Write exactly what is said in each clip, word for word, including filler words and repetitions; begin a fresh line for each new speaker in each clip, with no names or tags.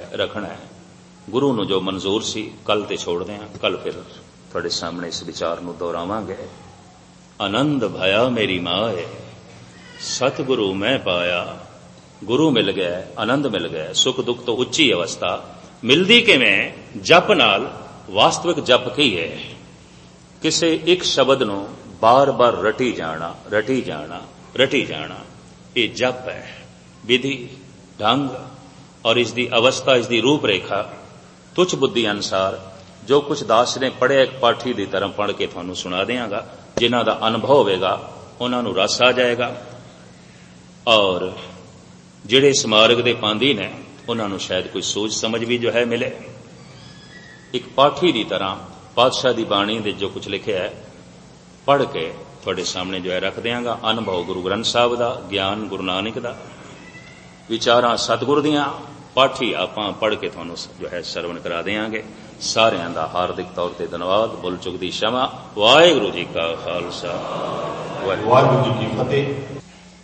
रखना है। गुरु नूं जो मंजूर सी कल ते छोड़दे हां, कल फिर तुहाडे सामने इस विचार नूं दोहरावांगे। आनंद भया मेरी माए, सतगुरु मैं पाया। गुरु मिल गया, आनंद मिल गया, सुख दुख तो उच्ची अवस्था मिलदी किवें? जप नाल। वास्तविक जप की है? किसे एक शब्द नूं बार बार रटी जाना, रटी जाना, रटी जाना, ये जप है। विधि ढंग और इसकी अवस्था, इसकी रूपरेखा तुच्छ बुद्धि अनुसार जो कुछ दास ने पढ़िया एक पाठी की तरह पढ़ के थानू सुना देंगा। जिन्हां दा अनुभव होगा उन्हां नू रस आ जाएगा, और जिहड़े समारग दे पांदी ने उन्हां नू शायद कोई सोच समझ भी जो है मिले। एक पाठी की तरह पातशाह की बाणी दे जो कुछ लिखे है पढ़ के थोड़े सामने जो है रख देंगा। अनुभव गुरु ग्रंथ साहब का, ज्ञान गुरु नानक का, विचारां सतगुर दियां, पाठी आपां पढ़ के थानू जो है सरवण करा देंगे। सारियां दा हार्दिक तौर ते धन्यवाद। बुल चुकदी क्षमा। वाहिगुरू जी का खालसा,
वाहिगुरू जी की फतेह।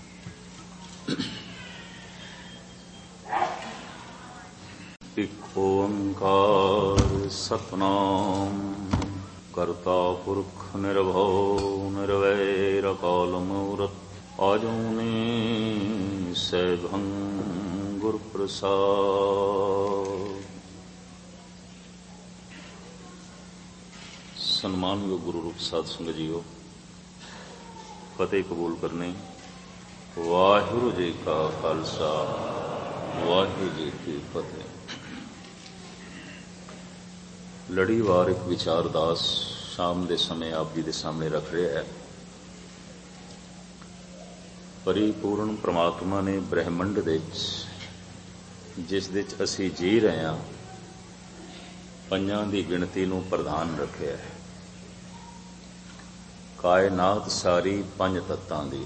इक ओंकार सतनाम करता पुरख निर्भव निर्वैर अकाल मूरत आजूनी सैभं गुर प्रसाद। सम्मानयोग गुरु रूप साध संगत जीओ, फतेह कबूल करने। वाहिगुरू जी का खालसा, वाहिगुरू जी की फतेह। लड़ीवार एक विचारदास शाम के समय आप जी के सामने रख रहा है। परिपूर्ण परमात्मा ने ब्रह्मंड दे जिस दे असी जी रहे हैं पंजां दी गिणती नूं प्रधान रखिया है। कायनात सारी पंज तत्तां दी,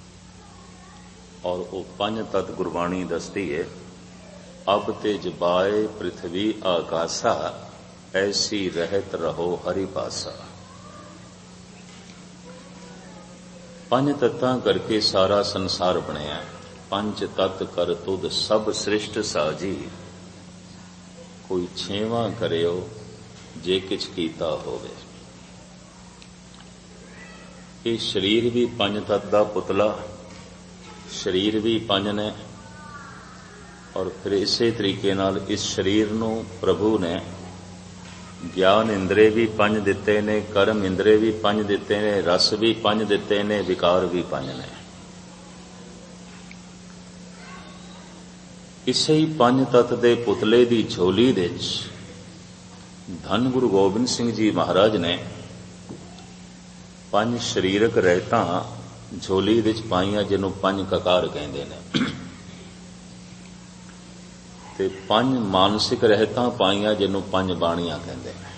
और वो पंज तत्त गुरबाणी दसदी है। अब ते जबाए पृथ्वी आकाशा, ऐसी रहत रहो हरि पासा। पंज तत्तां करके सारा संसार बनया। पंच तत्त कर तुद सब सृष्ट साजी, कोई छेवां करियो जे किछ कीता होवे। ये शरीर भी पंज तत्त दा पुतला, शरीर भी पंज ने, और फिर इसे तरीके नाल इस शरीर नूं प्रभु ने ज्ञान इंद्रे भी पंज दिते ने, कर्म इंद्रे भी पंज दिते ने, रस भी पंज दिते ने, विकार भी पंज ने। इसे ही पंज तत्त दे पुतले दी झोली दे धन गुरु गोबिंद सिंह जी महाराज ने पंज शरीरक रहतां झोली दे पाईयां, जिन्हों पंज ककार कहंदे ने, ते पंज मानसिक रहतां पाईयां, जिन्हों पंज बाणियां कहंदे ने।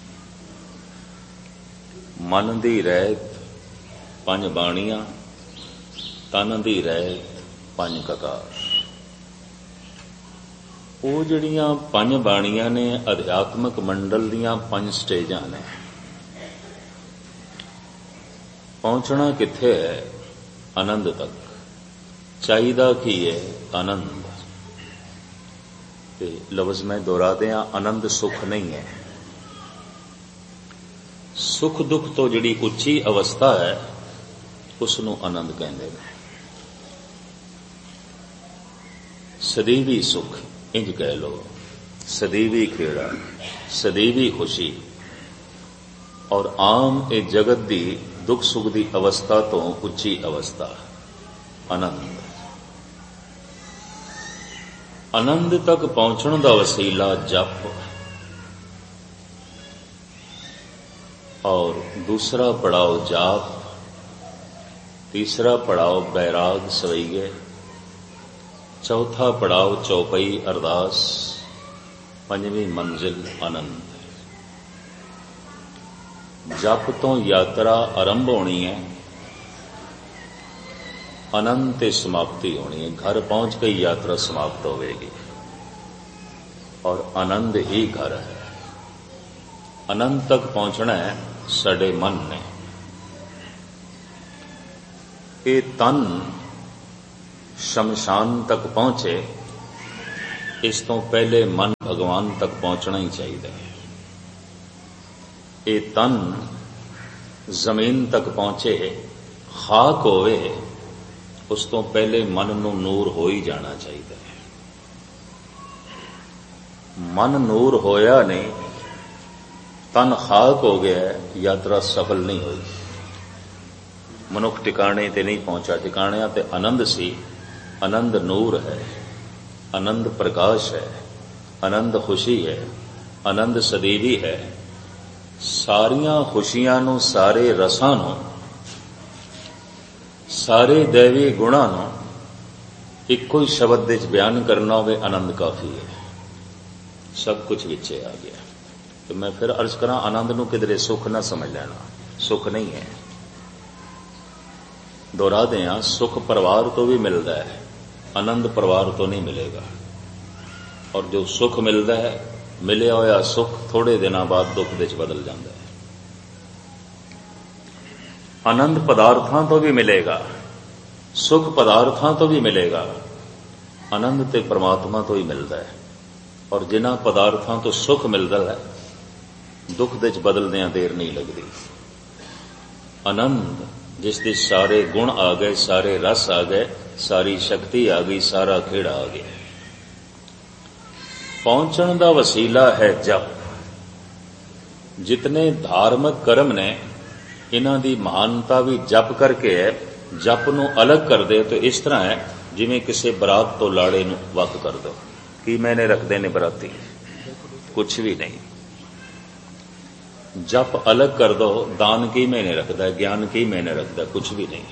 मन दी रहत पंज बाणियां, तन दी रहत पंज ककार। वो जिहड़ियां पंज बाणियां ने अध्यात्मक मंडल दीयां पंज स्टेजां ने। पहुंचना किथे है? आनंद तक। चाहिदा की है? आनंद। ते लफ्ज में दोहरा दियां, आनंद सुख नहीं है। सुख दुख तो जिहड़ी उच्ची अवस्था है उसनूं आनंद कहंदे ने। सदैवी सुख इंज कह लो, सदैवी खेड़ा, सदैवी खुशी, और आम ए जगत दी दुख सुख दी अवस्था तो उच्ची अवस्था आनंद। आनंद तक पहुंचण दा वसीला जप, और दूसरा पड़ाव जाप, तीसरा पड़ाव बैराग सवैये, चौथा पड़ाव चौपई अरदास, पंजवीं मंजिल आनंद। जप तो यात्रा आरंभ होनी है, आनंद ते समाप्ति होनी है। घर पहुंच के यात्रा समाप्त होगी, और आनंद ही घर है। आनंद तक पहुंचना है साडे मन ने। ये तन शमशान तक पहुंचे, ਇਸ ਤੋਂ ਪਹਿਲੇ ਮਨ ਭਗਵਾਨ ਤੱਕ ਪਹੁੰਚਣਾ ਹੀ ਚਾਹੀਦਾ ਹੈ। ਇਹ ਤਨ ਜ਼ਮੀਨ ਤੱਕ ਪਹੁੰਚੇ, ਖਾਕ ਹੋਵੇ, ਉਸ ਤੋਂ ਪਹਿਲੇ ਮਨ ਨੂੰ ਨੂਰ ਹੋ ਹੀ ਜਾਣਾ ਚਾਹੀਦਾ ਹੈ। ਮਨ ਨੂਰ ਹੋਇਆ ਨਹੀਂ, ਤਨ ਖਾਕ ਹੋ ਗਿਆ, ਯਾਤਰਾ ਸਫਲ ਨਹੀਂ ਹੋਈ। ਮਨੁੱਖ ਟਿਕਾਣੇ ਤੇ ਨਹੀਂ ਪਹੁੰਚਾ। ਟਿਕਾਣਿਆਂ ਤੇ ਆਨੰਦ ਸੀ। ਆਨੰਦ ਨੂਰ ਹੈ, ਆਨੰਦ ਪ੍ਰਕਾਸ਼ ਹੈ, ਆਨੰਦ ਖੁਸ਼ੀ ਹੈ, ਆਨੰਦ ਸਦੀਵੀ ਹੈ। ਸਾਰੀਆਂ ਖੁਸ਼ੀਆਂ ਨੂੰ, ਸਾਰੇ ਰਸਾਂ ਨੂੰ, ਸਾਰੇ ਦੇਵੀ ਗੁਣਾਂ ਨੂੰ ਇੱਕੋ ਹੀ ਸ਼ਬਦ ਵਿੱਚ ਬਿਆਨ ਕਰਨਾ ਹੋਵੇ, ਆਨੰਦ ਕਾਫੀ ਹੈ। ਸਭ ਕੁਝ ਵਿੱਚੇ ਆ ਗਿਆ। ਤੇ ਮੈਂ ਫਿਰ ਅਰਜ਼ ਕਰਾਂ, ਆਨੰਦ ਨੂੰ ਕਿਧਰੇ ਸੁੱਖ ਨਾ ਸਮਝ ਲੈਣਾ, ਸੁੱਖ ਨਹੀਂ ਹੈ। ਦੁਹਰਾਦੇ ਹਾਂ, ਸੁੱਖ ਪਰਿਵਾਰ ਤੋਂ ਵੀ ਮਿਲਦਾ ਹੈ, ਆਨੰਦ ਪਰਿਵਾਰ ਤੋਂ ਨਹੀਂ ਮਿਲੇਗਾ। ਔਰ ਜੋ ਸੁੱਖ ਮਿਲਦਾ ਹੈ, ਮਿਲਿਆ ਹੋਇਆ ਸੁੱਖ ਥੋੜੇ ਦਿਨਾਂ ਬਾਅਦ ਦੁੱਖ ਵਿੱਚ ਬਦਲ ਜਾਂਦਾ ਹੈ। ਆਨੰਦ ਪਦਾਰਥਾਂ ਤੋਂ ਵੀ ਮਿਲੇਗਾ, ਸੁੱਖ ਪਦਾਰਥਾਂ ਤੋਂ ਵੀ ਮਿਲੇਗਾ, ਆਨੰਦ ਤੇ ਪ੍ਰਮਾਤਮਾ ਤੋਂ ਹੀ ਮਿਲਦਾ ਹੈ। ਔਰ ਜਿਨ੍ਹਾਂ ਪਦਾਰਥਾਂ ਤੋਂ ਸੁੱਖ ਮਿਲਦਾ ਹੈ, ਦੁੱਖ ਦੇ ਵਿੱਚ ਬਦਲਦਿਆਂ ਦੇਰ ਨਹੀਂ ਲੱਗਦੀ। ਆਨੰਦ ਜਿਸ ਦੇ ਸਾਰੇ ਗੁਣ ਆ ਗਏ, ਸਾਰੇ ਰਸ ਆ ਗਏ, ਸਾਰੀ ਸ਼ਕਤੀ ਆ ਗਈ, ਸਾਰਾ ਖੇੜਾ ਆ ਗਿਆ। ਪਹੁੰਚਣ ਦਾ ਵਸੀਲਾ ਹੈ ਜਪ। ਜਿਤਨੇ ਧਾਰਮਿਕ ਕਰਮ ਨੇ, ਇਹਨਾਂ ਦੀ ਮਹਾਨਤਾ ਵੀ ਜਪ ਕਰਕੇ ਹੈ। ਜਪ ਨੂੰ ਅਲੱਗ ਕਰ ਦੇ ਤਾਂ ਇਸ ਤਰ੍ਹਾਂ ਹੈ ਜਿਵੇਂ ਕਿਸੇ ਬਰਾਤ ਤੋਂ ਲਾੜੇ ਨੂੰ ਵੱਖ ਕਰ ਦੋ। ਕੀ ਮੈਨੇ ਰੱਖਦੇ ਨੇ ਬਰਾਤੀ? ਕੁਛ ਵੀ ਨਹੀਂ। ਜਪ ਅਲੱਗ ਕਰ ਦੋ, ਦਾਨ ਕੀ ਮੈਨੇ ਰੱਖਦਾ, ਗਿਆਨ ਕੀ ਮੈਨੇ ਰੱਖਦਾ, ਕੁਛ ਵੀ ਨਹੀਂ।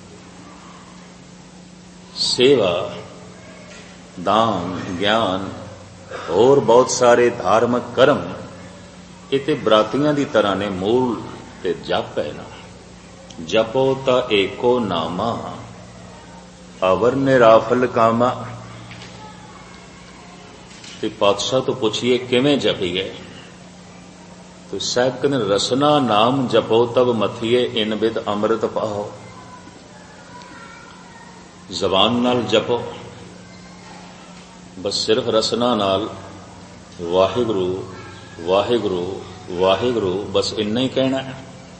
ਸੇਵਾ, ਦਾਨ, ਗਿਆਨ, ਹੋਰ ਬਹੁਤ ਸਾਰੇ ਧਾਰਮਿਕ ਕਰਮ, ਇਹ ਤੇ ਬਰਾਤੀਆਂ ਦੀ ਤਰ੍ਹਾਂ ਨੇ। ਮੂਲ ਤੇ ਜਪ ਹੈ ਨਾ। ਜਪੋ ਤਾਂ ਏਕੋ ਨਾਮਾ, ਅਵਰ ਨਿਰਾਫਲ ਕਾਮਾ। ਤੇ ਪਾਤਸ਼ਾਹ ਤੋਂ ਪੁੱਛੀਏ ਕਿਵੇਂ ਜਪੀਏ? ਤੇ ਸਾਹਿਬ ਕਹਿੰਦੇ, ਰਸਨਾ ਨਾਮ ਜਪੋ ਤਬ ਮਥੀਏ, ਇਨ ਬਿਦ ਅੰਮ੍ਰਿਤ ਪਾਓ। ਜ਼ਬਾਨ ਨਾਲ ਜਪੋ, ਬਸ ਸਿਰਫ ਰਸਨਾ ਨਾਲ ਵਾਹਿਗੁਰੂ ਵਾਹਿਗੁਰੂ ਵਾਹਿਗੁਰੂ, ਬਸ ਇੰਨਾ ਹੀ ਕਹਿਣਾ ਹੈ।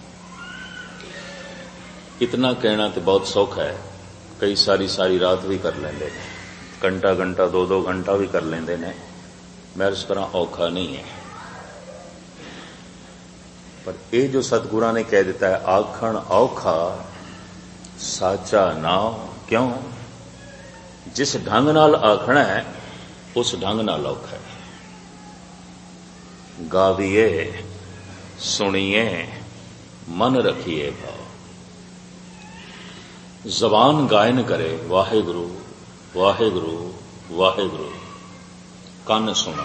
ਇਤਨਾ ਕਹਿਣਾ ਤੇ ਬਹੁਤ ਸੌਖਾ ਹੈ। ਕਈ ਸਾਰੀ ਸਾਰੀ ਰਾਤ ਵੀ ਕਰ ਲੈਂਦੇ ਨੇ, ਘੰਟਾ ਘੰਟਾ ਦੋ ਦੋ ਘੰਟਾ ਵੀ ਕਰ ਲੈਂਦੇ ਨੇ। ਮੈਂ ਇਸ ਤਰ੍ਹਾਂ ਔਖਾ ਨਹੀਂ ਹੈ। ਪਰ ਇਹ ਜੋ ਸਤਿਗੁਰਾਂ ਨੇ ਕਹਿ ਦਿੱਤਾ ਹੈ, ਆਖਣ ਔਖਾ ਸਾਚਾ ਨਾਮ। ਕਿਉਂ? ਜਿਸ ਢੰਗ ਨਾਲ ਆਖਣਾ ਹੈ, ਉਸ ਢੰਗ ਨਾਲ ਔਖਾ ਹੈ। ਗਾਵੀਏ, ਸੁਣੀਏ, ਮਨ ਰੱਖੀਏ ਭਾਵ। ਜ਼ਬਾਨ ਗਾਇਨ ਕਰੇ ਵਾਹਿਗੁਰੂ ਵਾਹਿਗੁਰੂ ਵਾਹਿਗੁਰੂ, ਕੰਨ ਸੁਣਨ।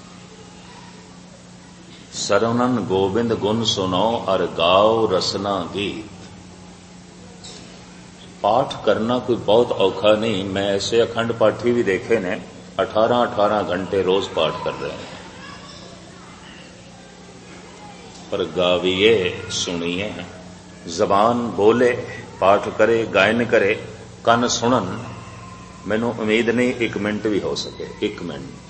ਸਰਵਨਨ ਗੋਬਿੰਦ ਗੁਣ ਸੁਣੋ, ਅਰ ਗਾਓ ਰਸਨਾ ਗੀਤ। ਪਾਠ ਕਰਨਾ ਕੋਈ ਬਹੁਤ ਔਖਾ ਨਹੀਂ। ਮੈਂ ਐਸੇ ਅਖੰਡ ਪਾਠੀ ਵੀ ਦੇਖੇ ਨੇ, ਅਠਾਰਾਂ ਅਠਾਰਾਂ ਘੰਟੇ ਰੋਜ਼ ਪਾਠ ਕਰ ਰਹੇ ਨੇ। ਪਰ ਗਾਵੀਏ, ਸੁਣੀਏ, ਜ਼ਬਾਨ ਬੋਲੇ, ਪਾਠ ਕਰੇ, ਗਾਇਨ ਕਰੇ, ਕੰਨ ਸੁਣਨ। ਮੈਨੂੰ ਉਮੀਦ ਨਹੀਂ ਇੱਕ ਮਿੰਟ ਵੀ ਹੋ ਸਕੇ। ਇੱਕ ਮਿੰਟ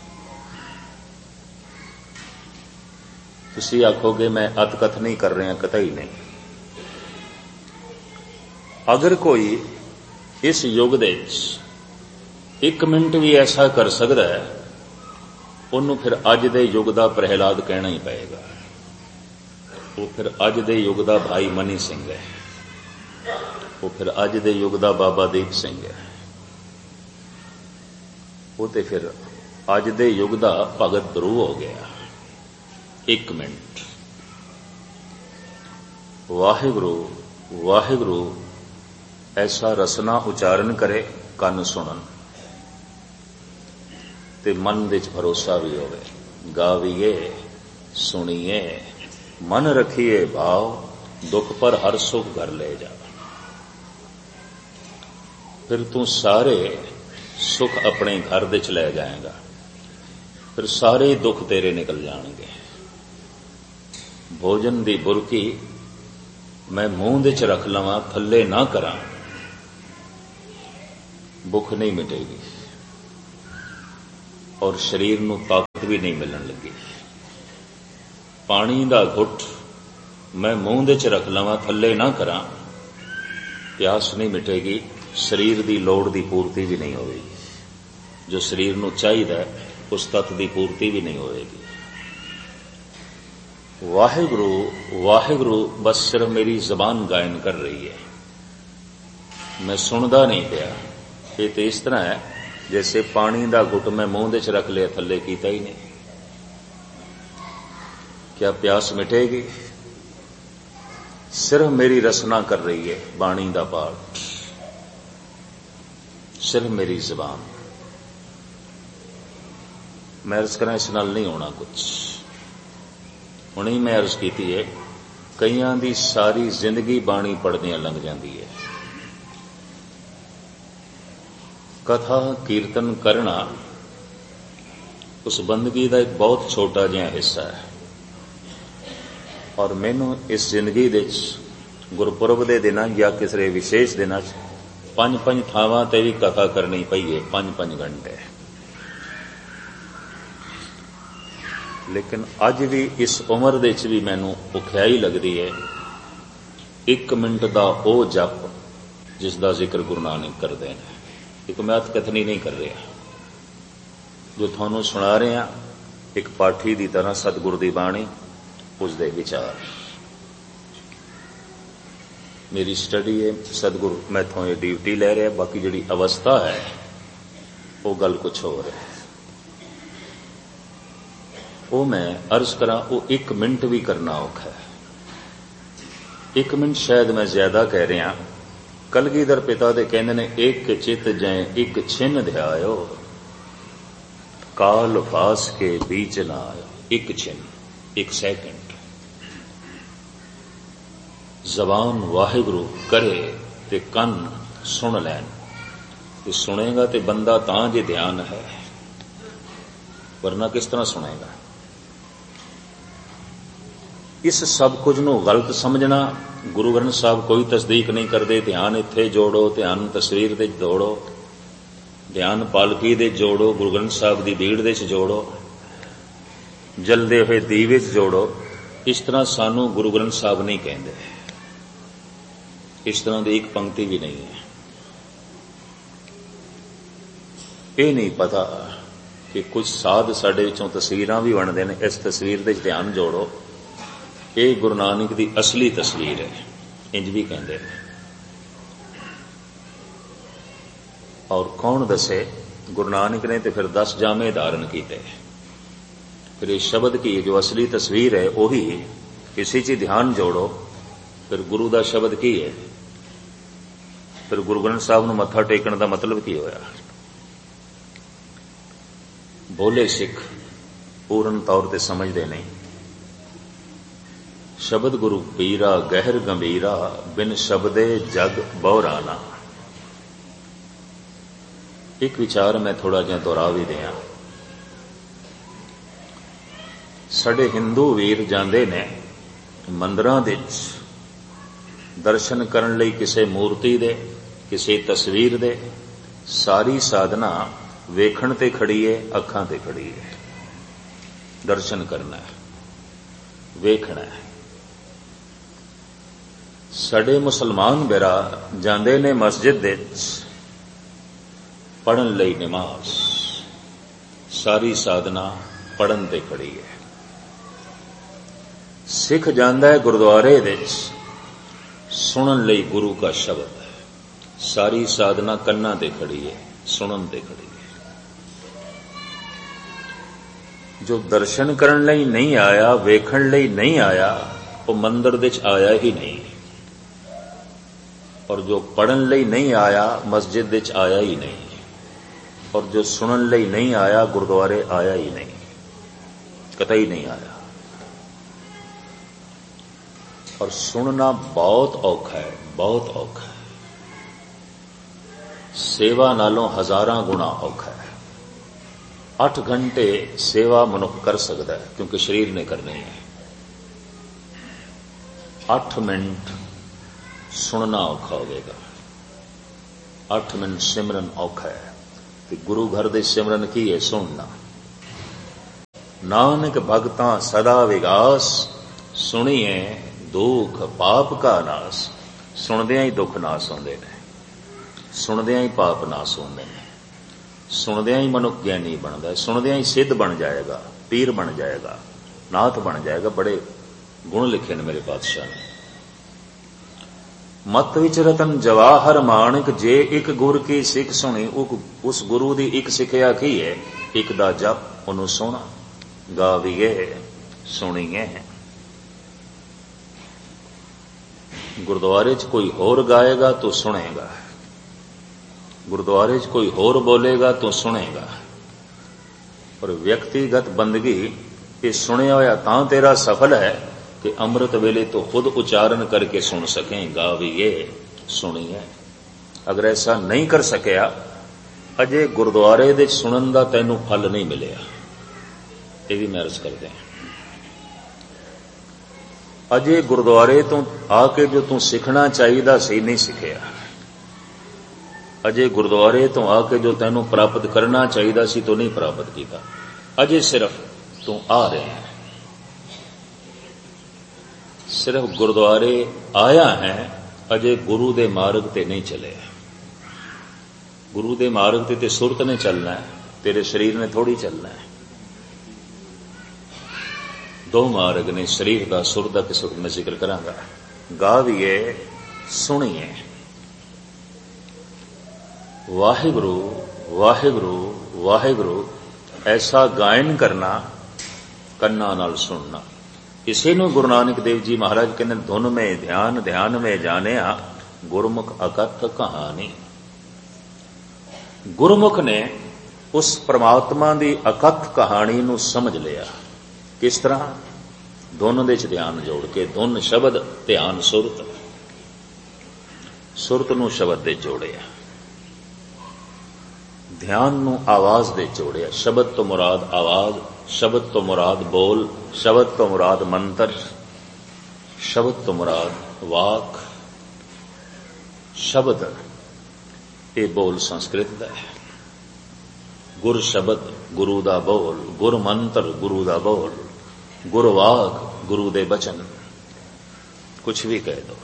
ਤੁਸੀਂ ਆਖੋਗੇ ਮੈਂ ਅਤਕਥ ਨਹੀਂ ਕਰ ਰਿਹਾ, ਕਤਈ ਨਹੀਂ। ਅਗਰ ਕੋਈ ਇਸ ਯੁੱਗ ਦੇ ਵਿੱਚ ਇੱਕ ਮਿੰਟ ਵੀ ਐਸਾ ਕਰ ਸਕਦਾ ਹੈ, ਉਹਨੂੰ ਫਿਰ ਅੱਜ ਦੇ ਯੁੱਗ ਦਾ ਪ੍ਰਹਿਲਾਦ ਕਹਿਣਾ ਹੀ ਪਏਗਾ। ਉਹ ਫਿਰ ਅੱਜ ਦੇ ਯੁੱਗ ਦਾ ਭਾਈ ਮਨੀ ਸਿੰਘ ਹੈ। ਉਹ ਫਿਰ ਅੱਜ ਦੇ ਯੁੱਗ ਦਾ ਬਾਬਾ ਦੀਪ ਸਿੰਘ ਹੈ। ਉਹ ਤੇ ਫਿਰ ਅੱਜ ਦੇ ਯੁੱਗ ਦਾ ਭਗਤ ਧਰੂ ਹੋ ਗਿਆ। ਇੱਕ ਮਿੰਟ ਵਾਹਿਗੁਰੂ ਵਾਹਿਗੁਰੂ ਐਸਾ ਰਸਨਾ ਉਚਾਰਨ ਕਰੇ, ਕੰਨ ਸੁਣਨ ਤੇ ਮਨ ਵਿੱਚ ਭਰੋਸਾ ਵੀ ਹੋਵੇ। ਗਾਵੀਏ, ਸੁਣੀਏ, ਮਨ ਰੱਖੀਏ ਭਾਵ, ਦੁੱਖ ਪਰ ਹਰ ਸੁਖ ਘਰ ਲੈ ਜਾ। ਫਿਰ ਤੂੰ ਸਾਰੇ ਸੁਖ ਆਪਣੇ ਘਰ ਦੇ ਚ ਲੈ ਜਾਏਗਾ। ਫਿਰ ਸਾਰੇ ਦੁੱਖ ਤੇਰੇ ਨਿਕਲ ਜਾਣਗੇ। ਭੋਜਨ ਦੀ ਬੁਰਕੀ ਮੈਂ ਮੂੰਹ ਦੇ ਚ ਰੱਖ ਲਵਾਂ, ਥੱਲੇ ਨਾ ਕਰਾਂ, ਭੁੱਖ ਨਹੀਂ ਮਿਟੇਗੀ। और शरीर नूं ताकत भी नहीं मिलण लगी। पानी दा घुट मैं मूंह दे च रख लवां, थल्ले ना करां, प्यास नहीं मिटेगी, शरीर दी लोड़ दी पूर्ति भी नहीं होगी। जो शरीर नूं चाहीदा उस तत्त दी पूर्ति भी नहीं होएगी। वाहिगुरु वाहिगुरु बस सिर्फ मेरी जबान गायन कर रही है, मैं सुनदा नहीं पिया। ये तो इस तरह है जैसे पानी दा घुट मैं मूंह दे च रख लिया, थल्ले कीता ही नहीं। क्या प्यास मिटेगी? सिर्फ मेरी रसना कर रही है बाणी दा पाठ, सिर्फ मेरी जबान। मैं अर्ज करा इस नाल नहीं होना कुछ। हुण ही मैं अर्ज की है, कईयां दी सारी जिंदगी बाणी पढ़दियां लंघ जाती है। कथा कीर्तन करना उस बंदगी का एक बहुत छोटा जिहा हिस्सा है। और मैनू इस जिंदगी दे गुरपुरब दे दिनां या किसी विशेष दिनां पंज पंज थावां ते भी कथा करनी पई है, पंज पंज घंटे। लेकिन अज भी इस उम्र दे च भी मैनू औखियाई लगदी है एक मिनट दा ओ जप जिसका जिक्र गुरु नानक करते हैं। एक मैं कथनी नहीं कर रहा, जो थानू सुना रहे हैं एक पाठी की तरह सतगुरु की बाणी, उसके विचार। मेरी स्टडी है सतगुरु मैथों ये ड्यूटी ले रहे, बाकी जिहड़ी अवस्था है वो गल कुछ हो रहा है। वो मैं अर्ज करा, वो एक मिनट भी करना औखा है। एक मिनट शायद मैं ज्यादा कह रहा। कलगीधर पिता दे कहंदे ने, एक चित जै एक छिन ध्यायो, काल फास के बीच ना आयो। एक छिन, एक सैकंड। जबान वाहिगुरु करे ते कन सुन लैन। ते सुनेगा ते बंदा तां जे ध्यान है, वरना किस तरह सुनेगा। इस सब कुछ नूं गलत समझना। गुरु ग्रंथ साहब कोई तस्दीक नहीं करते। ध्यान इत्थे जोड़ो, ध्यान तस्वीर दे जोड़ो, ध्यान पालकी दे जोड़ो, गुरु ग्रंथ साहब की भीड़ दे जोड़ो, जलदे हुए दीवे जोड़ो। इस तरह सानू गुरु ग्रंथ साहब नहीं कहते। इस तरह की एक पंक्ति भी नहीं है। ये नहीं पता कि कुछ साध साडे विचों तस्वीरां भी बनते हैं। इस तस्वीर दे ध्यान जोड़ो, ये गुरु नानक की असली तस्वीर है, इंज भी कहते हैं। और कौन दसे? गुरु नानक ने तो फिर दस जामे धारण किए। फिर इस शब्द की जो असली तस्वीर है वही इसी च ध्यान जोड़ो। फिर गुरु का शब्द की है? फिर गुरु ग्रंथ साहब नूं मत्था टेकण का मतलब की होया? भोले सिख पूर्ण तौर पर समझते नहीं। शब्द गुरु पीरा गहर गंभीरा, बिन शब्दे जग बहुराना। एक विचार मैं थोड़ा जिहा दोहरा भी दिया। साडे हिंदू वीर जांदे ने मंदिरां दे दर्शन करन लई किसी मूर्ति दे, किसी तस्वीर दे। सारी साधना वेखण ते खड़ी है, अखां ते खड़ी है। दर्शन करना है, वेखना है। साडे मुसलमान बिरा जांदे ने मस्जिद दे पढ़न लई नमाज। सारी साधना पढ़न ते खड़ी है। सिख जांदा है गुरुद्वारे दे सुनन लई गुरु का शब्द। सारी साधना कन्ना ते खड़ी है, सुनन ते खड़ी है। जो दर्शन करन लई नहीं आया, वेखण लई नहीं आया, वो मंदिर दे आया ही नहीं। और जो पढ़न लई नहीं आया, मस्जिद दे आया ही नहीं। और जो सुनन लई नहीं आया, गुरुद्वारे आया ही नहीं, कतई नहीं आया। और सुनना बहुत औखा है, बहुत औखा है। सेवा नालों हजारां गुणा औखा है। अठ घंटे सेवा मनुख कर सकता है क्योंकि शरीर ने करनी है। अठ मिनट सुनना औखा होगा। अठ मिनट सिमरन औखा है। तो गुरु घर दे सिमरन की है? सुनना। ਨਾਨਕ ਭਗਤਾਂ ਸਦਾ ਵਿਗਾਸ, ਸੁਣੀਏ ਦੁੱਖ ਪਾਪ ਕਾ ਨਾਸ। ਸੁਣਦਿਆਂ ਹੀ ਦੁੱਖ ਨਾਸ ਹੁੰਦੇ ਨੇ, ਸੁਣਦਿਆਂ ਹੀ ਪਾਪ ਨਾਸ ਹੁੰਦੇ ਨੇ, ਸੁਣਦਿਆਂ ਹੀ ਮਨੁੱਖ ਗਿਆਨੀ ਬਣਦਾ, ਸੁਣਦਿਆਂ ਹੀ ਸਿੱਧ ਬਣ ਜਾਏਗਾ, ਪੀਰ ਬਣ ਜਾਏਗਾ, ਨਾਥ ਬਣ ਜਾਏਗਾ। ਬੜੇ ਗੁਣ ਲਿਖੇ ਨੇ ਮੇਰੇ ਪਾਤਸ਼ਾਹ ਨੇ। ਮਤ ਵਿੱਚ ਰਤਨ ਜਵਾਹਰ ਮਾਣਕ, ਜੇ ਇੱਕ ਗੁਰ ਕੀ ਸਿੱਖ ਸੁਣੀ, ਉਸ ਗੁਰੂ ਦੀ ਇੱਕ ਸਿੱਖਿਆ ਕੀ ਹੈ? ਇੱਕ ਦਾ ਜਪ, ਉਹਨੂੰ ਸੋਹਣਾ ਗਾਵੀਏ ਸੁਣੀਏ। ਗੁਰਦੁਆਰੇ 'ਚ ਕੋਈ ਹੋਰ ਗਾਏਗਾ ਤੂੰ ਸੁਣੇਗਾ, ਗੁਰਦੁਆਰੇ 'ਚ ਕੋਈ ਹੋਰ ਬੋਲੇਗਾ ਤੂੰ ਸੁਣੇਗਾ। ਪਰ ਵਿਅਕਤੀਗਤ ਬੰਦਗੀ ਇਹ ਸੁਣਿਆ ਹੋਇਆ ਤਾਂ ਤੇਰਾ ਸਫਲ ਹੈ ਕਿ ਅੰਮ੍ਰਿਤ ਵੇਲੇ ਤੋਂ ਖੁਦ ਉਚਾਰਨ ਕਰਕੇ ਸੁਣ ਸਕੇ, ਗਾਵੀਏ ਸੁਣੀਏ। ਅਗਰ ਐਸਾ ਨਹੀਂ ਕਰ ਸਕਿਆ, ਅਜੇ ਗੁਰਦੁਆਰੇ ਦੇ ਸੁਣਨ ਦਾ ਤੈਨੂੰ ਫਲ ਨਹੀਂ ਮਿਲਿਆ। ਇਹ ਵੀ ਮੈਂ ਅਰਜ਼ ਕਰਦੇ ਹਾਂ। ਅਜੇ ਗੁਰਦੁਆਰੇ ਤੋਂ ਆ ਕੇ ਜੋ ਤੂੰ ਸਿੱਖਣਾ ਚਾਹੀਦਾ ਸੀ ਨਹੀਂ ਸਿੱਖਿਆ। ਅਜੇ ਗੁਰਦੁਆਰੇ ਤੋਂ ਆ ਕੇ ਜੋ ਤੈਨੂੰ ਪ੍ਰਾਪਤ ਕਰਨਾ ਚਾਹੀਦਾ ਸੀ ਤੂੰ ਨਹੀਂ ਪ੍ਰਾਪਤ ਕੀਤਾ। ਅਜੇ ਸਿਰਫ ਤੂੰ ਆ ਰਿਹਾ ਹੈ, ਸਿਰਫ ਗੁਰਦੁਆਰੇ ਆਇਆ ਹੈ, ਅਜੇ ਗੁਰੂ ਦੇ ਮਾਰਗ ਤੇ ਨਹੀਂ ਚੱਲਿਆ। ਗੁਰੂ ਦੇ ਮਾਰਗ ਤੇ ਤੇ ਸੁਰਤ ਨੇ ਚੱਲਣਾ ਹੈ, ਤੇਰੇ ਸਰੀਰ ਨੇ ਥੋੜੀ ਚੱਲਣਾ ਹੈ। ਦੋ ਮਾਰਗ ਨੇ ਸਰੀਰ ਦਾ, ਸੁਰ ਦਾ, ਕਿਸ ਵਕਤ ਮੈਂ ਜ਼ਿਕਰ ਕਰਾਂਗਾ। ਗਾਵੀਏ ਸੁਣੀਏ। ਵਾਹਿਗੁਰੂ ਵਾਹਿਗੁਰੂ ਵਾਹਿਗੁਰੂ ਐਸਾ ਗਾਇਨ ਕਰਨਾ, ਕੰਨਾਂ ਨਾਲ ਸੁਣਨਾ। ਇਸੇ ਨੂੰ ਗੁਰੂ ਨਾਨਕ ਦੇਵ ਜੀ ਮਹਾਰਾਜ ਕਹਿੰਦੇ, ਧੁਨ ਮੇਂ ਧਿਆਨ, ਧਿਆਨ ਮੇਂ ਜਾਣਿਆ, ਗੁਰਮੁਖ ਅਕਥ ਕਹਾਣੀ। ਗੁਰਮੁਖ ਨੇ ਉਸ ਪ੍ਰਮਾਤਮਾ ਦੀ ਅਕਥ ਕਹਾਣੀ ਨੂੰ ਸਮਝ ਲਿਆ। ਕਿਸ ਤਰ੍ਹਾਂ? ਧੁਨ ਦੇ ਚ ਧਿਆਨ ਜੋੜ ਕੇ। ਧੁਨ ਸ਼ਬਦ, ਧਿਆਨ ਸੁਰਤ, ਸੁਰਤ ਨੂੰ ਸ਼ਬਦ ਦੇ ਜੋੜਿਆ, ਧਿਆਨ ਨੂੰ ਆਵਾਜ਼ ਦੇ ਜੋੜਿਆ। ਸ਼ਬਦ ਤੋਂ ਮੁਰਾਦ ਆਵਾਜ਼, ਸ਼ਬਦ ਤੋਂ ਮੁਰਾਦ ਬੋਲ, ਸ਼ਬਦ ਤੋਂ ਮੁਰਾਦ ਮੰਤਰ, ਸ਼ਬਦ ਤੋਂ ਮੁਰਾਦ ਵਾਕ। ਸ਼ਬਦ ਇਹ ਬੋਲ ਸੰਸਕ੍ਰਿਤ ਦਾ ਹੈ। ਗੁਰ ਸ਼ਬਦ ਗੁਰੂ ਦਾ ਬੋਲ, ਗੁਰ ਮੰਤਰ ਗੁਰੂ ਦਾ ਬੋਲ, ਗੁਰ ਵਾਕ ਗੁਰੂ ਦੇ ਬਚਨ, ਕੁਛ ਵੀ ਕਹਿ ਦੋ।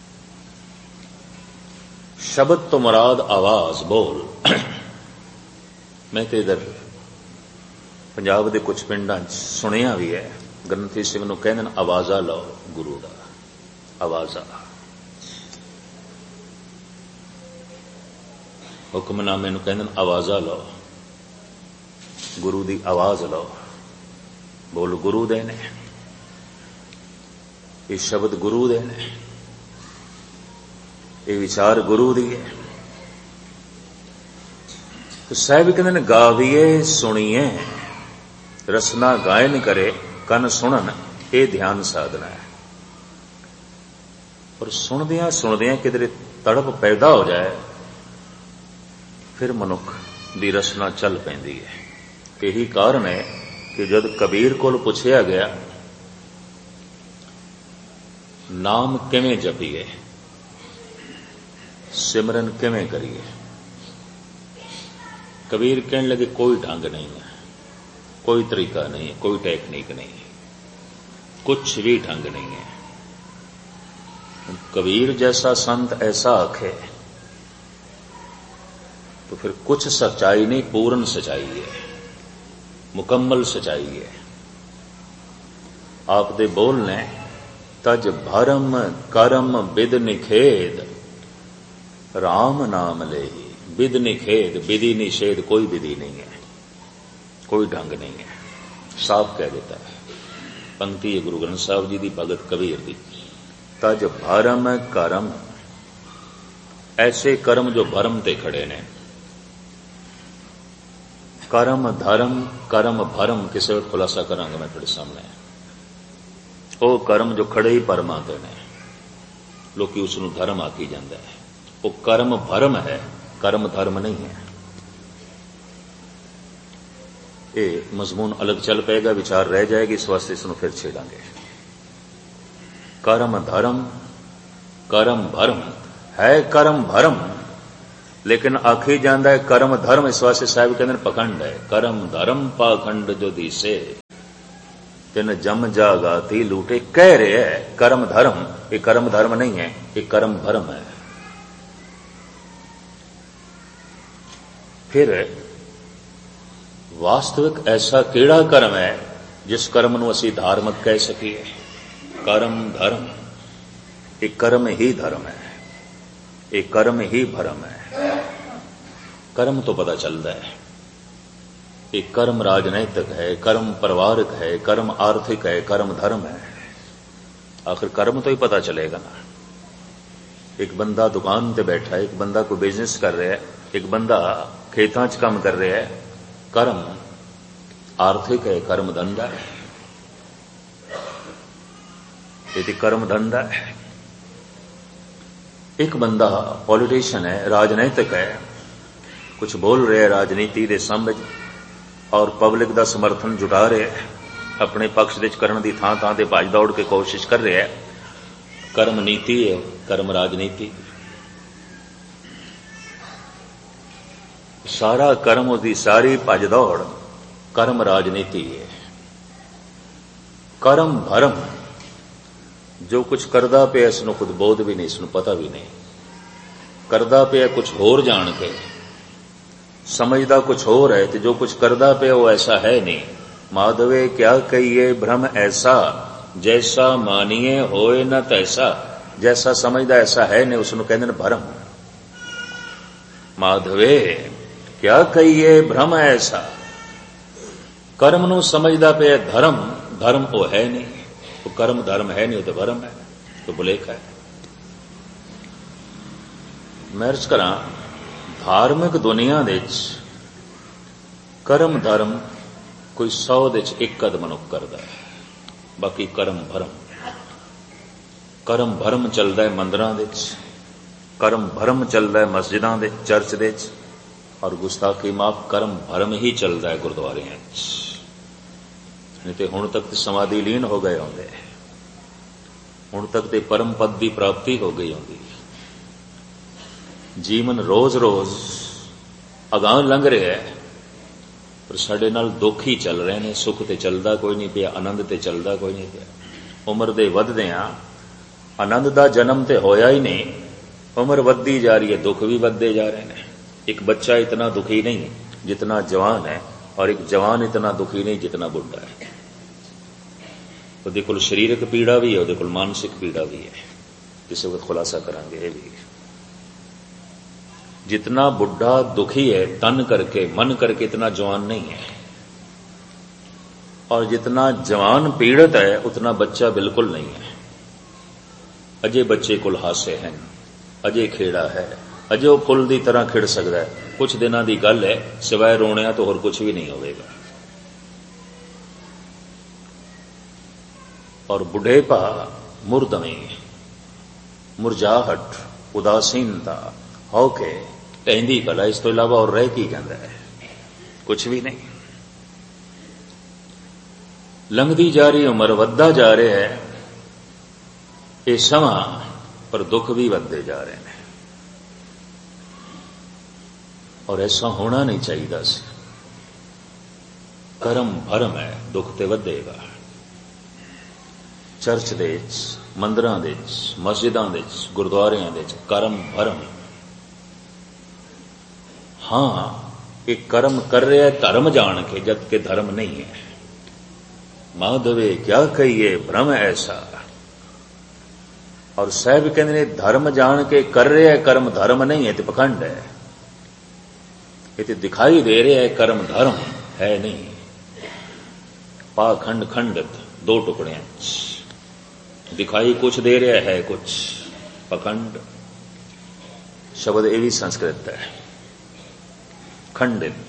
ਸ਼ਬਦ ਤੋਂ ਮੁਰਾਦ ਆਵਾਜ਼, ਬੋਲ। ਮੈਂ ਤੇ ਇਧਰ ਪੰਜਾਬ ਦੇ ਕੁਝ ਪਿੰਡਾਂ 'ਚ ਸੁਣਿਆ ਵੀ ਹੈ, ਗ੍ਰੰਥੀ ਸਿੰਘ ਨੂੰ ਕਹਿੰਦੇ ਨੇ ਆਵਾਜ਼ਾ ਲਓ ਗੁਰੂ ਦਾ, ਆਵਾਜ਼ਾ। ਹੁਕਮਨਾਮੇ ਨੂੰ ਕਹਿੰਦੇ ਨੇ ਆਵਾਜ਼ਾ ਲਓ, ਗੁਰੂ ਦੀ ਆਵਾਜ਼ ਲਓ। ਬੋਲ ਗੁਰੂ ਦੇ ਨੇ, ਇਹ ਸ਼ਬਦ ਗੁਰੂ ਦੇ ਨੇ, ਇਹ ਵਿਚਾਰ ਗੁਰੂ ਦੀ ਹੈ। ਸਾਹਿਬ ਕਹਿੰਦੇ ਨੇ ਗਾਵੀਏ ਸੁਣੀਏ, ਰਸਨਾ ਗਾਇਨ ਕਰੇ, ਕੰਨ ਸੁਣਨ, ਇਹ ਧਿਆਨ ਸਾਧਨਾ ਹੈ। ਪਰ ਸੁਣਦਿਆਂ ਸੁਣਦਿਆਂ ਕਿਧਰੇ ਤੜਪ ਪੈਦਾ ਹੋ ਜਾਏ, ਫਿਰ ਮਨੁੱਖ ਦੀ ਰਸਨਾ ਚੱਲ ਪੈਂਦੀ ਹੈ। ਇਹੀ ਕਾਰਨ ਹੈ ਕਿ ਜਦ ਕਬੀਰ ਕੋਲ ਪੁੱਛਿਆ ਗਿਆ ਨਾਮ ਕਿਵੇਂ ਜਪੀਏ, ਸਿਮਰਨ ਕਿਵੇਂ ਕਰੀਏ, ਕਬੀਰ ਕਹਿਣ ਲੱਗੇ ਕੋਈ ਢੰਗ ਨਹੀਂ ਹੈ, ਕੋਈ ਤਰੀਕਾ ਨਹੀਂ ਹੈ, ਕੋਈ ਟੈਕਨੀਕ ਨਹੀਂ ਹੈ, ਕੁਛ ਵੀ ढंग नहीं है। कबीर जैसा संत ऐसा आखे तो फिर कुछ सच्चाई नहीं, पूर्ण सच्चाई है, मुकम्मल सच्चाई है। आप दे बोलने तज भरम करम बिद निखेद, राम नाम ले बिद निखेद, विधि निषेध कोई विधि नहीं है, कोई ढंग नहीं है, साफ कह देता है। पंक्ति है गुरु ग्रंथ साहब जी की, भगत कबीर की। तज भरम करम, ऐसे कर्म जो भरम ते खड़े ने, कर्म धर्म कर्म भरम, किसी वक्त खुलासा करांगा मैं थोड़े सामने। वो कर्म जो खड़े ही भरमा ते ने, लोग उसनू धर्म आखी जाता है, वो कर्म भरम है, कर्म धर्म नहीं है। ये मजमून अलग चल पेगा, विचार रह जाएगी, इस वास्ते इसनू फिर छेड़ांगे। कर्म धर्म कर्म भरम है, कर्म भरम लेकिन आखी जाता है कर्म धर्म, इस वास्ते साहब कहते हैं पखंड है। कर्म धर्म पाखंड जो दिसे, तिन जम जागाती लूटे, कह रहे है कर्म धर्म, ये कर्म धर्म नहीं है, ये कर्म भरम है। फिर वास्तविक ऐसा केड़ा कर्म है जिस कर्म नूं असीं धार्मिक कह सकीए? कर्म धर्म, ये कर्म ही धर्म है, ये कर्म ही भरम है। कर्म तो पता चलता है, ये कर्म राजनैतिक है, कर्म परिवारिक है, कर्म आर्थिक है, कर्म धर्म है। आखिर कर्म तो ही पता चलेगा ना। एक बंदा दुकान पे बैठा है, एक बंदा कोई बिजनेस कर रहा है, एक बंदा खेतां च काम कर रहा है, कर्म आर्थिक है, कर्म धंधा है। ये कर्म धंधा है। एक बंदा पॉलिटिशियन है, राजनीतिक है, कुछ बोल रहे राजनीति दे समझ और पब्लिक दा समर्थन जुटा रहे, अपने पक्ष दे करन दी थां थां ते भज दौड़ के कोशिश कर रहे हैं। कर्म नीति है, कर्म राजनीति। सारा कर्म उसकी सारी भज दौड़ कर्म राजनीति है। कर्म भरम, जो कुछ करदा पिया इसनूं खुद बोध भी नहीं, इसनूं पता भी नहीं, करदा पिया कुछ होर जान के, समझदा कुछ होर है, तो जो कुछ करदा पिया वो ऐसा है नहीं। माधवे क्या कहिए भ्रम ऐसा, जैसा मानिए होए न तैसा। जैसा समझदा ऐसा है नहीं, उसनूं कहंदे ने भरम। माधवे क्या कहिए भ्रम ऐसा, कर्म नूं समझदा पिया धर्म, धर्म वो है नहीं, वो कर्म धर्म है नहीं, वो तो भरम है, तो बुलेख है। मैं अर्ज करा, धार्मिक दुनिया दे कर्म धर्म कोई सौ दे एक कद मनुख करदा है, बाकी कर्म भरम। कर्म भरम चलदा है मंदिरां दे, कर्म भरम चलदा है मस्जिदां दे, चर्च दे, और गुस्ताखी माफ कर्म भरम ही चलदा है गुरुद्वारियां च। नहीं तो हुण तक तो समाधि लीन हो गए होंगे, हुण तक तो परम पद की प्राप्ति हो गई होंगी। जीवन रोज रोज अगां लंघ रहा है, पर साडे नाल दुख ही चल रहे हैं। सुख ते चलदा कोई नहीं पिया, आनंद ते चलदा कोई नहीं पिया। उम्र दे वधदिआं आनंद दा जन्म ते होया ही नहीं, उम्र वधदी जा रही है, दुख भी वधदे जा रहे हैं। एक बच्चा इतना दुखी नहीं जितना जवान है, और एक जवान इतना दुखी नहीं जितना बुढ़ा है। ਉਹਦੇ ਕੋਲ शरीरक पीड़ा भी है, ਉਹਦੇ ਕੋਲ मानसिक पीड़ा भी है। किसी वक्त खुलासा करांगे ये भी। जितना बुढ़ा दुखी है तन करके मन करके, इतना जवान नहीं है, और जितना जवान पीड़ित है उतना बच्चा बिल्कुल नहीं है। अजे बच्चे कोल हासे हैं, अजे खेड़ा है, अजे वो फुल की तरह खिड़ सकता है। कुछ दिनों की गल है, सिवाय रोने तो होर कुछ भी नहीं होगा। और बुढ़ेपा, मुरदमे, मुरझाहट, उदासीनता होके टहंदी भला, इस तो इलावा और रह की कहता है? कुछ भी नहीं। लंघदी जा रही उम्र, वधदा जा रहा है ये समा, पर दुख भी वधदे जा रहे हैं, और ऐसा होना नहीं चाहिए सी। कर्म भरम है, दुख ते वधेगा। चर्च दे, मंदिरां दे, मस्जिदां दे, गुरुद्वारियां दे कर्म भरम। हां, एक कर्म कर रहा है धर्म जान के, जबकि धर्म नहीं है। माधवे क्या कहिए भ्रम ऐसा, और साहब कहते ने धर्म जान के कर रहे है कर्म, धर्म नहीं है तो पखंड है। ये तो दिखाई दे रहे है कर्म धर्म है नहीं। पाखंड खंडित दो टुकड़े, दिखाई कुछ दे रहा है कुछ, पखंड शब्द ये भी संस्कृत है। खंडित,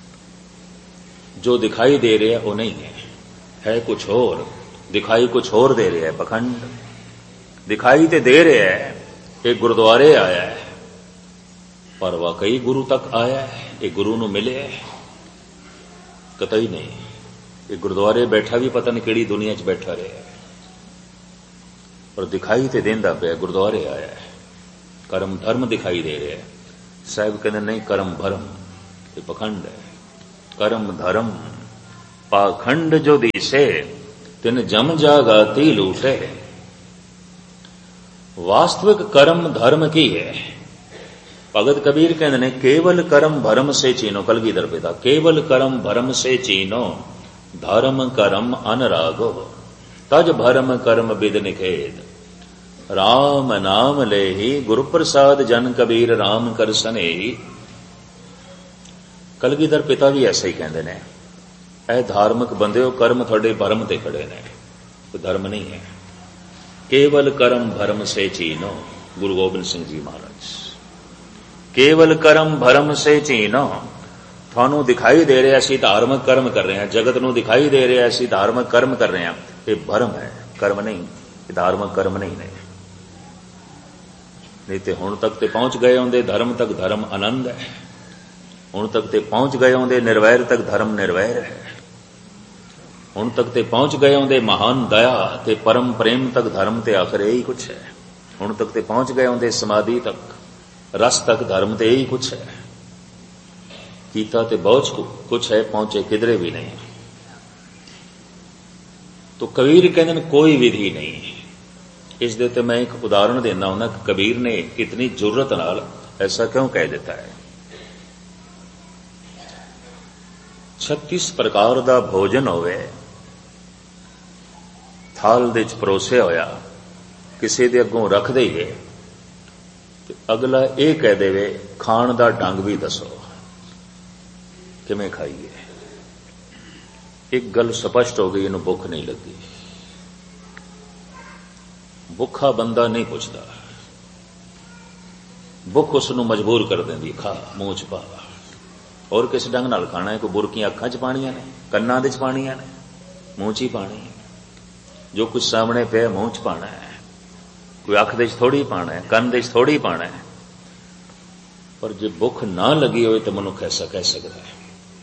जो दिखाई दे रहा है वो नहीं है, है कुछ और, दिखाई कुछ और दे रहा है, पखंड। दिखाई तो दे रहा है एक गुरुद्वारे आया है, पर वाकई गुरु तक आया है, एक गुरु नूं मिले है? कतई नहीं। एक गुरुद्वारे बैठा भी पता नहीं केड़ी दुनिया च बैठा रहा है, पर दिखाई तो देंदा पिया गुरुद्वारे आया है। कर्म धर्म दिखाई दे रहा है। साहब कहते नहीं, कर्म भरम, ये पखंड है। कर्म धर्म पाखंड जो दिसे, तिन जम जागाती लूटे। वास्तविक कर्म धर्म की है। भगत कबीर कहते ने केवल कर्म भरम से चीनो, कलगीधर पिता, केवल कर्म भरम से चीनो, धर्म कर्म अनरागो, तज भरम कर्म बिद निखेद। राम नाम ले ही गुरु प्रसाद जन कबीर राम कर सनेही। कलगीधर पिता भी ऐसा ही कहते ने, ऐ धार्मिक बंदे हो, कर्म थोड़े भरम ते खड़े ने, कोई धर्म नहीं है। केवल कर्म भरम से चीनो, गुरु गोबिंद सिंह जी महाराज। केवल कर्म भरम से चीनो, थानू दिखाई दे रहा असी धार्मिक कर्म कर रहे हैं, जगत नू दिखाई दे रहा असी धार्मिक कर्म कर रहे हैं, ये भरम है, कर्म नहीं, ये धार्मिक कर्म नहीं ने। नहीं तो हुण तक ते पहुंच गए होंदे धर्म तक, धर्म आनंद है। हुण तक ते पहुंच गए होंदे निर्वैर तक, धर्म निर्वैर है। हुण तक ते पहुंच गए होंदे महान दया ते परम प्रेम तक, धर्म ते आखिर यही कुछ है। हुण तक ते पहुंच गए होंदे समाधि तक, रस तक, धर्म ते यही कुछ है। कीता ते बहुत कुछ है, पहुंचे किधरे भी नहीं। तो कबीर कहते हैं कोई विधि नहीं। इस दे ते मैं एक उदाहरण देना हूं, कबीर ने इतनी जुर्रत नाल ऐसा क्यों कह देता है। छत्तीस प्रकार दा भोजन होवे, थाल दे च परोसे होया, किसी दे अगों रख दईए, अगला ये कह देवे खाण दा ढंग भी दसो, किवें खाईए। एक गल स्पष्ट हो गई, इन्हूं भुख नहीं लगी। भुखा बंदा नहीं पुछदा, भुख उसनूं मजबूर कर देंदी, खा मूंह च पा। और किस ढंग नाल खाना है, कोई बुरकियां अखां च पाणियां ने, कन्नां दे च पाणियां ने, मूंह च ही पाणी। जो कुछ सामने पे मूंह च पाना है, कोई अख दे च थोड़ी पाना है, कन दे च थोड़ी पाना है। पर जे भुख ना लगी होए तो मनुख ऐसा कह सकता है।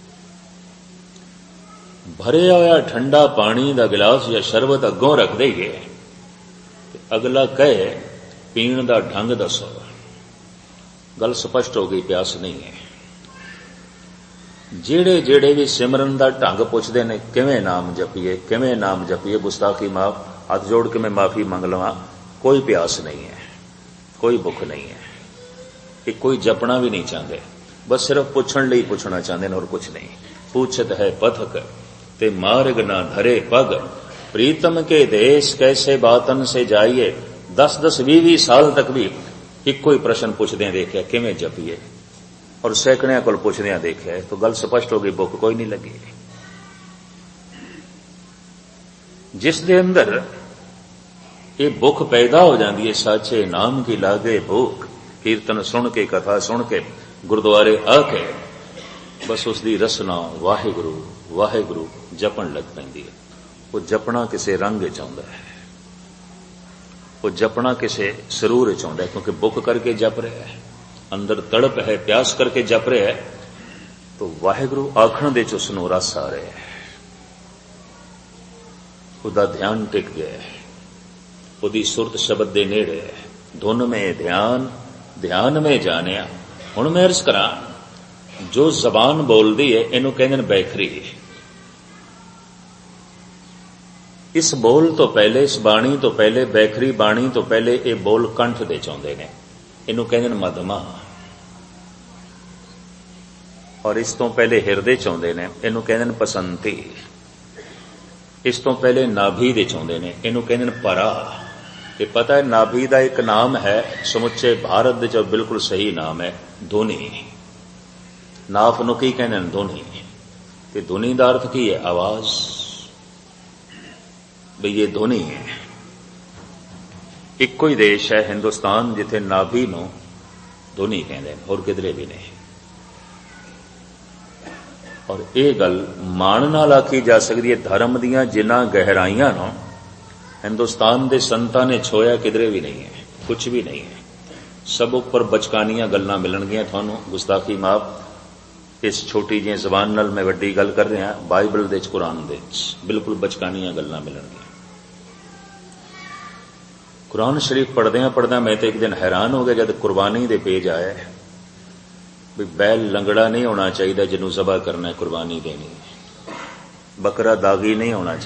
भरिया होया ठंडा पानी दा गिलास या शरबत अगों रख दईए, अगला कहे पीण दा ढंग दसो, गल स्पष्ट हो गई, प्यास नहीं है। जेड़े जेड़े भी सिमरन दा ढंग पुछदे ने, किवें नाम जपीए, किवें नाम जपीए, गुस्ताखी माफ, हाथ जोड़ के मैं माफी मंग लवां, कोई प्यास नहीं है, कोई भुख नहीं है। कि कोई जपना भी नहीं चाहते, बस सिर्फ पुछण लई पुछना चाहते हैं और कुछ नहीं। पूछत है पथक ते मार्ग ना धरे पग, प्रीतम के देश कैसे बातन से जाइए। दस दस भी भी साल तक भी एक कोई प्रश्न पुछदे देखिए किवें जपीए, और सैकड़ियां को पुछदे देखिए, तो गल स्पष्ट हो गई, भुख कोई नहीं लगी। जिस दे अंदर ये भुख पैदा हो जाती है, साचे नाम की लागे भूख, कीर्तन सुन के, कथा सुन के, गुरुद्वारे आके बस उसकी रसना वाहिगुरु वाहिगुरु जपन लग पैंदी है। वो जपना किसी रंग चाहता है, वो जपना किसी सरूर चाहता है, क्योंकि भुख करके जप रहा है, अंदर तड़प है, प्यास करके जप रहा है, तो वाहिगुरु आखण दे च उसनूं रस आ रहा है, उदा ध्यान टिक गया है, उदी सुरत शब्द दे नेड़े है। धुन में ध्यान, ध्यान में जानिया। हुण मैं अर्ज करा, जो जबान बोलदी है इनू कहंदे ने बैखरी। इस बोल तो पहले, इस बाणी तो पहले, बैखरी बाणी तो पहले ये बोल कंठ दे चाहुंदे ने, इनू कहंदे ने मधमा। और इस तो पहले हिरदे चाहुंदे ने, इनू कहंदे ने पसंती। इस तो पहले नाभि दे चाहुंदे ने, इनू कहंदे ने परा। ये पता है नाभि का एक नाम है, समुचे भारत दे च बिल्कुल सही नाम है धुनी। नाफ नूं की कहंदे ने धुनी। ते धुनी दा अर्थ की है? आवाज। भी ये धुनी है। इक्को ही देश है हिंदुस्तान जिथे नाभि नूं धुनी कहंदे ने, होर किधरे भी नहीं। और ये गल मान नाल आखी जा सकती है, धर्म दियां जिन्हां गहराइयां नूं हिंदुस्तान दे संतां ने छोया किधरे भी नहीं है, कुछ भी नहीं है। सब उपर बचकानियां गल्लां मिलणगियां तुहानूं, गुस्ताखी माफ। इस छोटी जी जबान नाल मैं वड्डी गल कर रहा, बाइबल दे च, कुरान दे च बिल्कुल बचकानियां गल्लां मिलणगियां। कुरान शरीफ पढ़दियां पढ़दियां मैं तो एक दिन हैरान हो गया जब कुर्बानी दे पेज आया भी बैल लंगड़ा नहीं होना चाहिए जिन्हों ज़बह करना है, कुर्बानी देनी, बकरा दागी नहीं होना चाहिए।